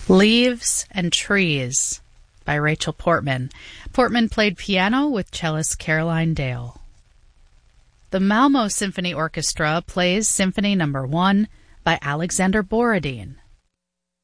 Leaves and Trees by Rachel Portman. Portman played piano with cellist Caroline Dale. The Malmo Symphony Orchestra plays Symphony No. 1 by Alexander Borodin.